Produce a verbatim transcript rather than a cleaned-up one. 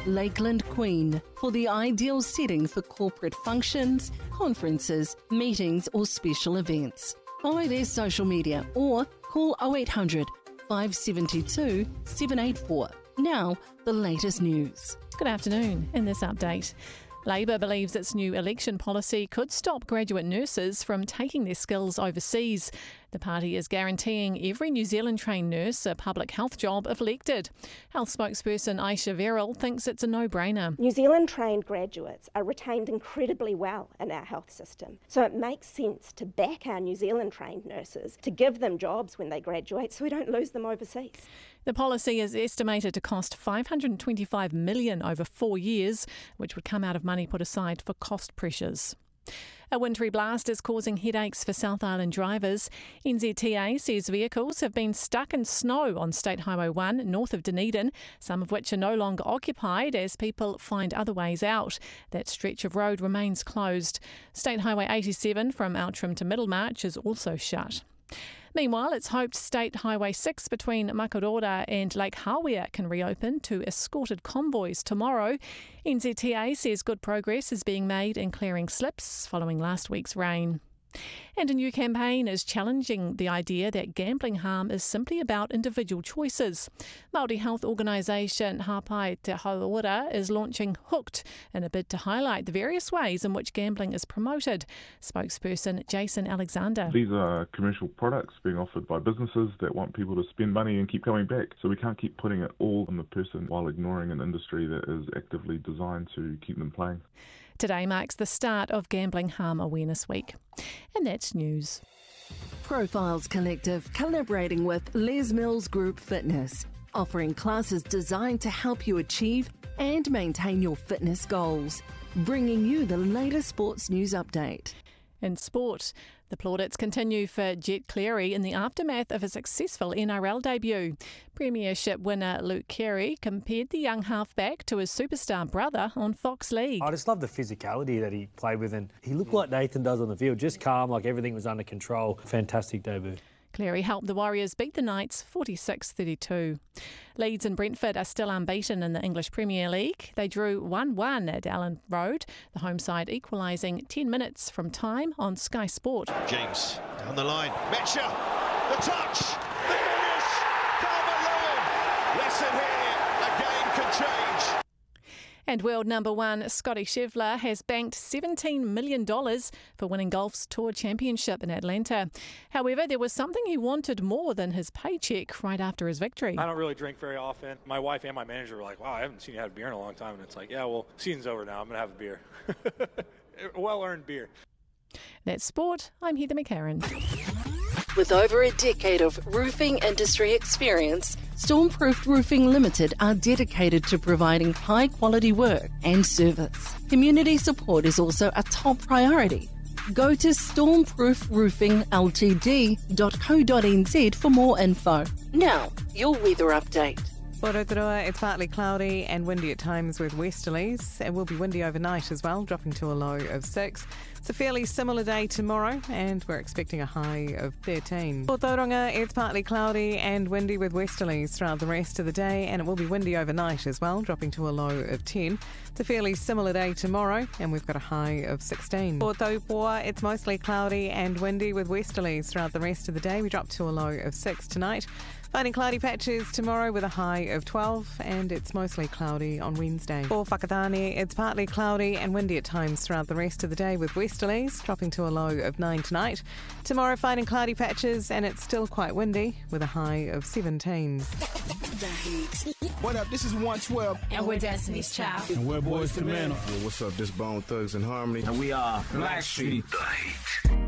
Lakeland Queen for the ideal setting for corporate functions, conferences, meetings or special events. Follow their social media or call oh eight hundred, five seven two, seven eight four. Now, the latest news. Good afternoon. In this update, Labor believes its new election policy could stop graduate nurses from taking their skills overseas. The party is guaranteeing every New Zealand-trained nurse a public health job if elected. Health spokesperson Aisha Verrill thinks it's a no-brainer. New Zealand-trained graduates are retained incredibly well in our health system, so it makes sense to back our New Zealand-trained nurses to give them jobs when they graduate so we don't lose them overseas. The policy is estimated to cost five hundred twenty-five million dollars over four years, which would come out of money put aside for cost pressures. A wintry blast is causing headaches for South Island drivers. N Z T A says vehicles have been stuck in snow on State Highway one north of Dunedin, some of which are no longer occupied as people find other ways out. That stretch of road remains closed. State Highway eighty-seven from Outram to Middlemarch is also shut. Meanwhile, it's hoped State Highway six between Makaurora and Lake Hawea can reopen to escorted convoys tomorrow. N Z T A says good progress is being made in clearing slips following last week's rain. And a new campaign is challenging the idea that gambling harm is simply about individual choices. Māori health organisation Hapai Te Hauora is launching Hooked in a bid to highlight the various ways in which gambling is promoted. Spokesperson Jason Alexander. These are commercial products being offered by businesses that want people to spend money and keep coming back. So we can't keep putting it all on the person while ignoring an industry that is actively designed to keep them playing. Today marks the start of Gambling Harm Awareness Week. And that's news. Profiles Collective collaborating with Les Mills Group Fitness, offering classes designed to help you achieve and maintain your fitness goals. Bringing you the latest sports news update. In sport, the plaudits continue for Jet Cleary in the aftermath of a successful N R L debut. Premiership winner Luke Carey compared the young halfback to his superstar brother on Fox League. I just love the physicality that he played with, and he looked like Nathan does on the field, just calm, like everything was under control. Fantastic debut. Cleary helped the Warriors beat the Knights forty-six thirty-two. Leeds and Brentford are still unbeaten in the English Premier League. They drew one one at Allen Road, the home side equalising ten minutes from time on Sky Sport. James down the line. Metcher, the touch, the finish, Calvert-Lewin. Lesson here, a game can change. And world number one Scotty Scheffler has banked seventeen million dollars for winning golf's Tour Championship in Atlanta. However, there was something he wanted more than his paycheck right after his victory. I don't really drink very often. My wife and my manager were like, wow, I haven't seen you have a beer in a long time. And it's like, yeah, well, season's over now. I'm going to have a beer. Well-earned beer. That's sport. I'm Heather McCarran. With over a decade of roofing industry experience, Stormproof Roofing Limited are dedicated to providing high-quality work and service. Community support is also a top priority. Go to stormproof roofing l t d dot co dot n z for more info. Now, your weather update. For Rotorua, it's partly cloudy and windy at times with westerlies. It will be windy overnight as well, dropping to a low of six. It's a fairly similar day tomorrow, and we're expecting a high of thirteen. For Tauranga, it's partly cloudy and windy with westerlies throughout the rest of the day, and it will be windy overnight as well, dropping to a low of ten. It's a fairly similar day tomorrow, and we've got a high of sixteen. For Taupoa, it's mostly cloudy and windy with westerlies throughout the rest of the day. We drop to a low of six tonight. Finding cloudy patches tomorrow with a high of twelve, and it's mostly cloudy on Wednesday. For Whakatane, it's partly cloudy and windy at times throughout the rest of the day with westerlies, dropping to a low of nine tonight. Tomorrow, finding cloudy patches, and it's still quite windy with a high of seventeen. What up? This is one twelve. And we're Destiny's Child. And we're Boys to Men. Yo, what's up? This Bone Thugs and Harmony. And we are Blackstreet. The Heat.